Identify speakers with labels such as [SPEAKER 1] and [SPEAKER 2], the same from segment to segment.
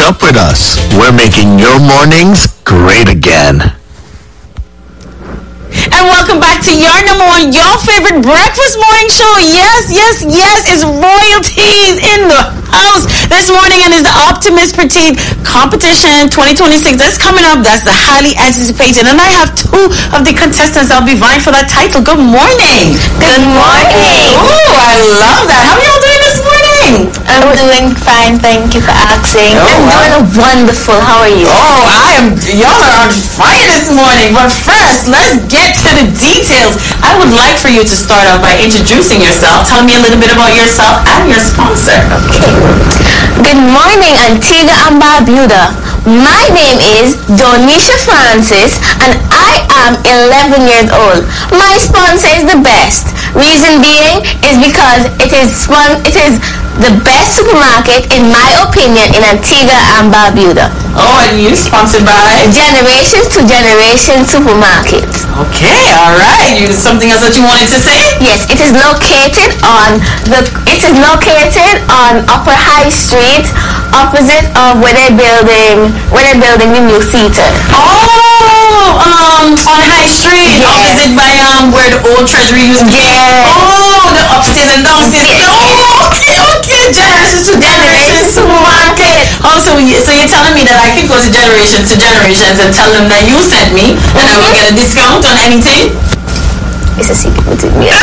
[SPEAKER 1] up with us. We're making your mornings great again.
[SPEAKER 2] And welcome back to your number one, your favorite breakfast morning show. Yes, it's royalties in the house this morning, and it's the Optimist Petite Competition 2026 that's coming up. That's the highly anticipated, and I have two of the contestants that'll be vying for that title. Good morning.
[SPEAKER 3] Good morning.
[SPEAKER 2] Oh, I love that. How are y'all doing this morning?
[SPEAKER 3] I'm doing fine, thank you for asking.
[SPEAKER 2] Oh,
[SPEAKER 3] I'm doing wonderful. How are you?
[SPEAKER 2] Oh, y'all are on fire this morning. But first, let's get to the details. I would like for you to start off by introducing yourself. Tell me a little bit about yourself and your sponsor.
[SPEAKER 3] Okay. Good morning, Antigua and Barbuda. My name is Donisha Francis, and I am 11 years old. My sponsor is the best. Reason being is because it is the best supermarket, in my opinion, in Antigua and Barbuda.
[SPEAKER 2] Oh, and you sponsored by
[SPEAKER 3] Generations to Generation Supermarket.
[SPEAKER 2] Okay, all right. Something else that you wanted to say?
[SPEAKER 3] Yes, it is located on Upper High Street, opposite of where they're building the new theater.
[SPEAKER 2] Oh, on High Street,
[SPEAKER 3] yes.
[SPEAKER 2] Opposite by where the old treasury used to be.
[SPEAKER 3] Yes.
[SPEAKER 2] Oh, the upstairs and downstairs.
[SPEAKER 3] Yes.
[SPEAKER 2] Oh, okay. Generations to Generation Supermarket. Oh, so you're telling me that I can go to Generations and tell them that you sent me, and I will get a discount on anything?
[SPEAKER 3] It's a secret between me.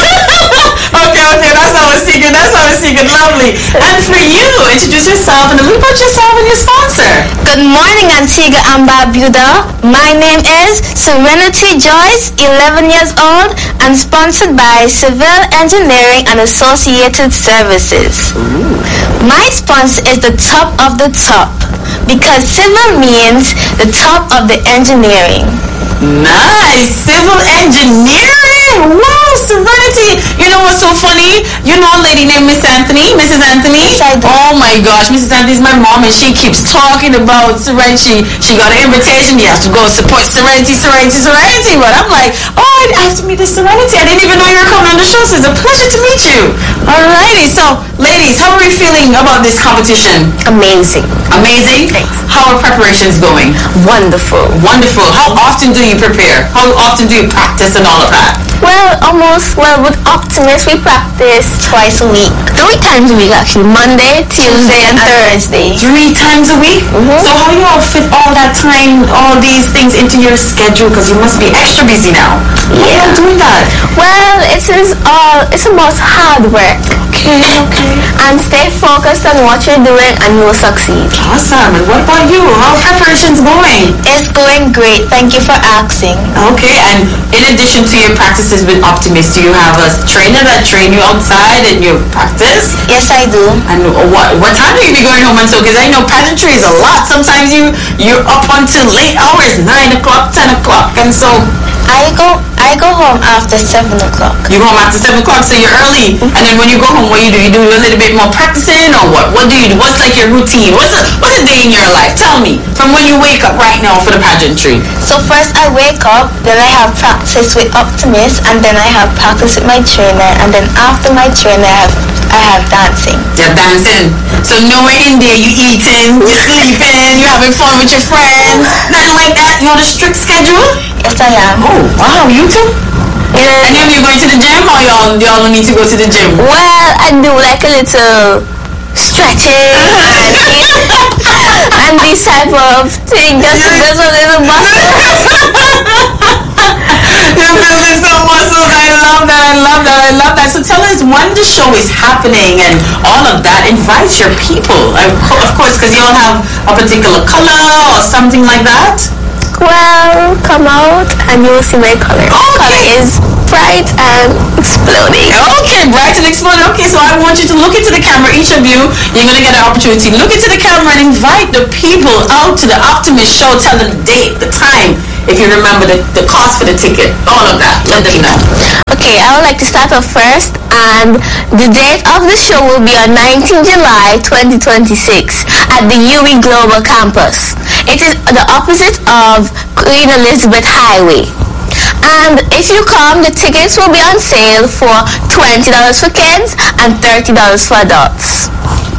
[SPEAKER 2] Okay, that's our secret. Lovely. And for you, introduce yourself and a little about yourself and your sponsor.
[SPEAKER 3] Good morning, Antigua and Barbuda. My name is Serenity Joyce, 11 years old, and sponsored by Civil Engineering and Associated Services.
[SPEAKER 2] Ooh.
[SPEAKER 3] My sponsor is the top of the top, because civil means the top of the engineering.
[SPEAKER 2] Nice. Civil engineering. Wow, Serenity. You know what's so funny? You know a lady named Mrs. Anthony?
[SPEAKER 3] Yes, I do.
[SPEAKER 2] Oh my gosh, Mrs. Anthony's my mom, and she keeps talking about Serenity. She got an invitation. You have to go support Serenity. But I'm like, oh, I have to meet this Serenity. I didn't even know you were coming on the show, so it's a pleasure to meet you. Alrighty, so ladies, how are we feeling about this competition?
[SPEAKER 3] Amazing.
[SPEAKER 2] Amazing?
[SPEAKER 3] Thanks.
[SPEAKER 2] How are preparations going?
[SPEAKER 3] Wonderful.
[SPEAKER 2] Wonderful. How often do you prepare? How often do you practice and all of that?
[SPEAKER 3] Well, with Optimist, we practice twice a week. 3 times a week, actually. Monday, Tuesday, and Thursday.
[SPEAKER 2] 3 times a week?
[SPEAKER 3] Mm-hmm.
[SPEAKER 2] So how do you all fit all that time, all these things into your schedule? Because you must be extra busy now. How are you doing that?
[SPEAKER 3] Well, it's about hard work.
[SPEAKER 2] Okay.
[SPEAKER 3] And stay focused on what you're doing, and you will succeed.
[SPEAKER 2] Awesome. And what about you? How are preparations going?
[SPEAKER 3] It's going great. Thank you for asking.
[SPEAKER 2] Okay, and in addition to your practices with Optimist, do you have a trainer that train you outside and you practice?
[SPEAKER 3] Yes, I do.
[SPEAKER 2] And what time do you be going home and so? Because I know pageantry is a lot. Sometimes you're up until late hours, 9 o'clock, 10 o'clock, and so
[SPEAKER 3] I go home after 7 o'clock.
[SPEAKER 2] You go home after 7 o'clock, so you're early. And then when you go home, what do you do? You do a little bit more practicing, or what? What do you do? What's like your routine? What's a day in your life? Tell me, from when you wake up right now for the pageantry.
[SPEAKER 3] So first I wake up, then I have practice with Optimist, and then I have practice with my trainer, and then after my trainer I have dancing.
[SPEAKER 2] You're dancing. So nowhere in there you eating, you sleeping, you having fun with your friends, nothing like that. You on a strict schedule?
[SPEAKER 3] Yes, I am.
[SPEAKER 2] Oh wow, you too?
[SPEAKER 3] Yeah.
[SPEAKER 2] And then you going to the gym, or y'all don't need to go to the gym?
[SPEAKER 3] Well, I do like a little stretching and these type of things, just to build a little muscle.
[SPEAKER 2] You're building some muscles. I love that. So tell us when the show is happening and all of that. Invite your people, of course, because you all have a particular color or something like that.
[SPEAKER 3] Well, come out and you will see my color.
[SPEAKER 2] Okay.
[SPEAKER 3] Color is bright and exploding.
[SPEAKER 2] Okay, bright and exploding. Okay, so I want you to look into the camera. Each of you, you're going to get an opportunity. Look into the camera and invite the people out to the Optimist show. Tell them the date, the time, if you remember the cost for the ticket, all of that. Let them know.
[SPEAKER 3] Okay, I would like to start off first, and the date of the show will be on 19 July 2026 at the UWI Global Campus. It is the opposite of Queen Elizabeth Highway. And if you come, the tickets will be on sale for $20 for kids and $30 for adults.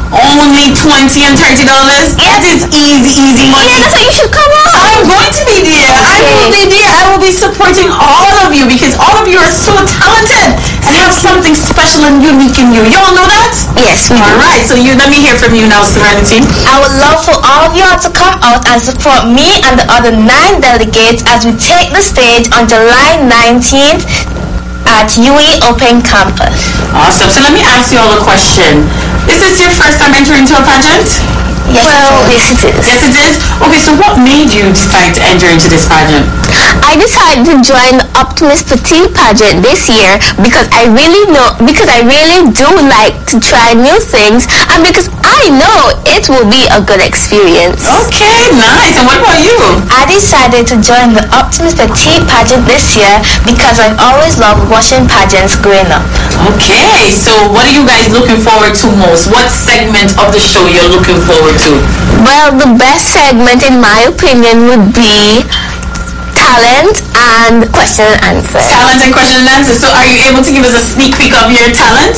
[SPEAKER 2] Only $20 and $30. That is easy money.
[SPEAKER 3] Yeah, that's why you should come out.
[SPEAKER 2] I'm going to be there. I will be there. I will be supporting all of you because all of you are so talented and have something special and unique in you. You all know that?
[SPEAKER 3] Yes, we do.
[SPEAKER 2] All right. So let me hear from you now, Serenity.
[SPEAKER 3] I would love for all of y'all to come out and support me and the other 9 delegates as we take the stage on July 19th at UE Open Campus.
[SPEAKER 2] Awesome. So let me ask you all a question. Is this your first time entering into a pageant?
[SPEAKER 3] Yes, yes it is.
[SPEAKER 2] Yes, it is? Okay, so what made you decide to enter into this pageant?
[SPEAKER 3] I decided to join the Optimus Petite pageant this year because I really do like to try new things and because I know it will be a good experience.
[SPEAKER 2] Okay, nice. And what about you?
[SPEAKER 3] I decided to join the Optimus Petite pageant this year because I've always loved watching pageants growing up.
[SPEAKER 2] Okay, so what are you guys looking forward to most? What segment of the show you're looking forward to?
[SPEAKER 3] Well, the best segment in my opinion would be talent and question and answer.
[SPEAKER 2] Talent and question and answer. So are you able to give us a sneak peek of your talent?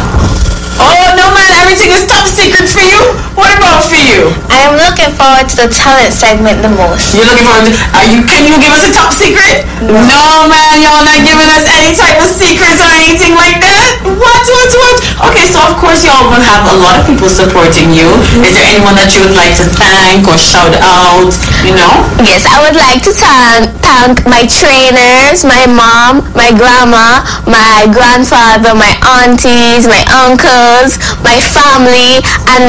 [SPEAKER 2] Oh no man, everything is top secret for you. What about for you?
[SPEAKER 3] I am looking forward to the talent segment the most.
[SPEAKER 2] You're looking forward to, can you give us a top secret? No man, y'all not giving us any type of secrets or anything like that? What? Okay, so of course y'all will have a lot of people supporting you. Is there anyone that you would like to thank or shout out, you know?
[SPEAKER 3] Yes, I would like to thank my trainers, my mom, my grandma, my grandfather, my aunties, my uncles, my family, and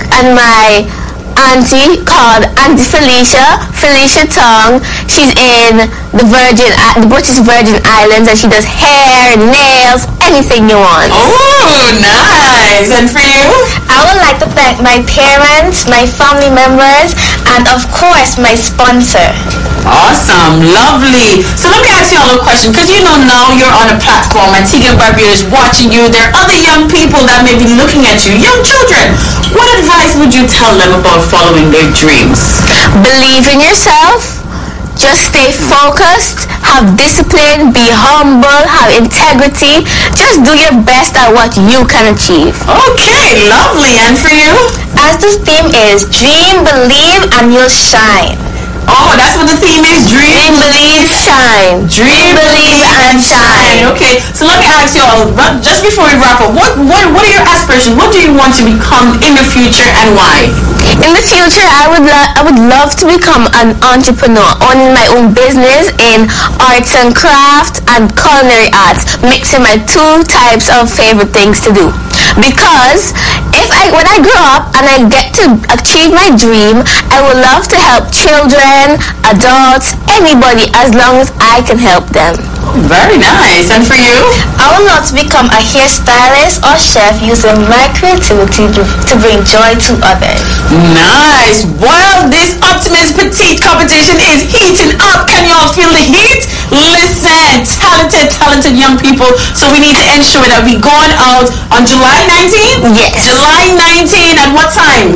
[SPEAKER 3] my auntie called Auntie Felicia Tong. She's in the British Virgin Islands and she does hair, nails, anything you want.
[SPEAKER 2] Oh, nice. And for you?
[SPEAKER 3] I would like to thank my parents, my family members, and of course my sponsor.
[SPEAKER 2] Awesome, lovely. So let me ask you all a question, because you know now you're on a platform and Antigua and Barbuda is watching you. There are other young people that may be looking at you, young children. What advice would you tell them about following their dreams?
[SPEAKER 3] Believe in yourself. Just stay focused, have discipline, be humble, have integrity. Just do your best at what you can achieve.
[SPEAKER 2] Okay, lovely. And for you?
[SPEAKER 3] As the theme is, dream, believe, and you'll shine.
[SPEAKER 2] Oh, that's what the theme is.
[SPEAKER 3] Dream, believe, shine.
[SPEAKER 2] Dream, believe, and shine. Okay, so let me ask you all, just before we wrap up, what are your aspirations? What do you want to become in the future and why?
[SPEAKER 3] In the future, I would love to become an entrepreneur, owning my own business in arts and craft and culinary arts, mixing my 2 types of favorite things to do. Because when I grow up and I get to achieve my dream, I would love to help children, adults, anybody, as long as I can help them.
[SPEAKER 2] Very nice. And for you?
[SPEAKER 3] I would love to become a hairstylist or chef using my creativity to bring joy to others.
[SPEAKER 2] Nice. Well, this Optimus Petite competition is heating up. Can you all feel the heat? Listen, talented young people. So we need to ensure that we going out on July 19th?
[SPEAKER 3] Yes.
[SPEAKER 2] July 19th at what time?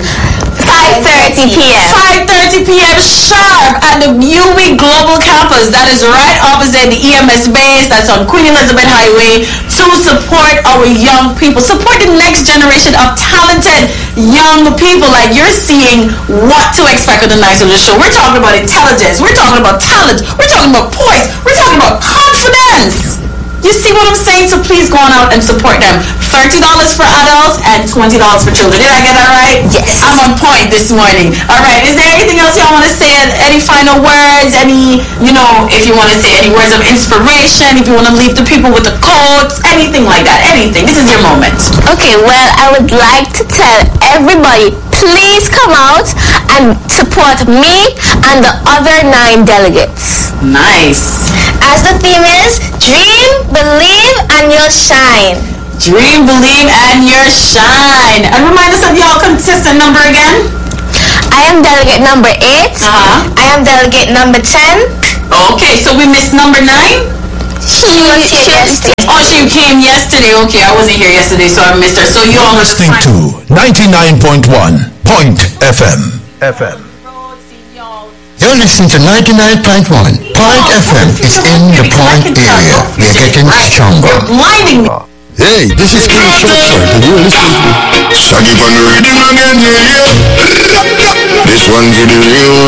[SPEAKER 3] 5:30 p.m.
[SPEAKER 2] 5:30 p.m. sharp at the UE Global Campus. That is right opposite the EMS base. That's on Queen Elizabeth Highway, to support our young people. Support the next generation of talented young people. Like, you're seeing what to expect on the night of the show. We're talking about intelligence. We're talking about talent. We're talking about poise. We're talking about confidence. You see what I'm saying? So please go on out and support them. $30 for adults and $20 for children. Did I get that right?
[SPEAKER 3] Yes.
[SPEAKER 2] I'm on point this morning. All right. Is there anything else y'all want to say? Any final words? Any, if you want to say any words of inspiration, if you want to leave the people with the quotes, anything like that. Anything. This is your moment.
[SPEAKER 3] Okay, well, I would like to tell everybody, please come out and support me and the other 9 delegates.
[SPEAKER 2] Nice.
[SPEAKER 3] As the theme is, dream, believe, and you'll shine.
[SPEAKER 2] Dream, believe, and you'll shine. And remind us of your contestant number again.
[SPEAKER 3] I am delegate number 8. I am delegate number 10.
[SPEAKER 2] Okay, so we missed number 9?
[SPEAKER 3] She was here yesterday.
[SPEAKER 2] Oh, she came yesterday. Okay, I wasn't here yesterday, so I missed her. So you all
[SPEAKER 1] Listening to 99.1 Point FM. You're listening to 99.1 Point FM. Is in the Point area. We're getting stronger.
[SPEAKER 2] You're blinding me.
[SPEAKER 4] Hey, this is King Shortshort, and you're listening to
[SPEAKER 1] Shaggy on the rhythm again, yeah. This one's the real